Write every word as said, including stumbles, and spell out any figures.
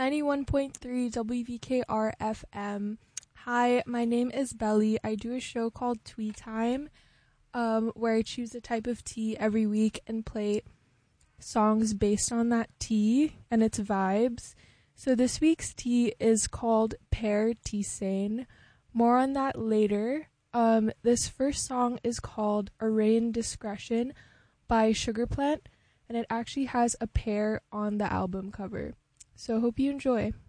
ninety-one point three W V K R F M. Hi, my name is Belly. I do a show called Twee Time, um, where I choose a type of tea every week and play songs based on that tea and its vibes. So this week's tea is called Pear Tisane. More on that later. Um, this first song is called Array in Discretion by Sugar Plant, and it actually has a pear on the album cover. So hope you enjoy.